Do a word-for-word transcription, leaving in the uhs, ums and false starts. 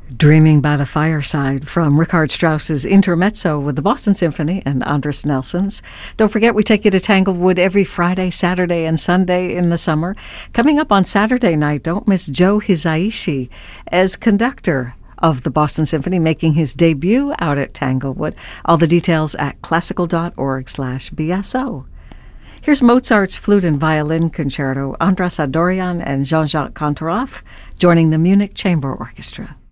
Dreaming by the Fireside from Richard Strauss's Intermezzo with the Boston Symphony and Andris Nelsons. Don't forget, we take you to Tanglewood every Friday, Saturday, and Sunday in the summer. Coming up on Saturday night, don't miss Joe Hisaishi as conductor of the Boston Symphony, making his debut out at Tanglewood. All the details at classical.org slash BSO. Here's Mozart's Flute and Violin Concerto, Andras Adorjan and Jean-Jacques Kantorov joining the Munich Chamber Orchestra.